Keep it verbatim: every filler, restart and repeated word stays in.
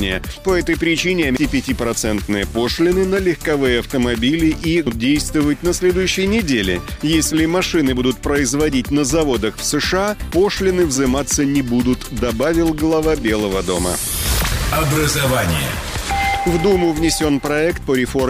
населения. По этой причине пятипроцентные пошлины на легковые автомобили и действовать на следующей неделе. Если машины будут производить на заводах в США, пошлины взиматься не будут, добавил глава Белого дома. Образование. В Думу внесен проект по реформе